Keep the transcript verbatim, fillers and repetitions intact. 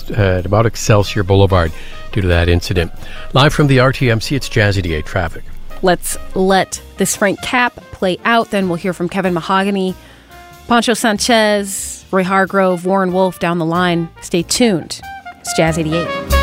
at about Excelsior Boulevard due to that incident. Live from the R T M C, it's Jazz eighty-eight traffic. Let's let this Frank Cap play out. Then we'll hear from Kevin Mahogany, Pancho Sanchez, Roy Hargrove, Warren Wolf down the line. Stay tuned. It's Jazz eighty-eight.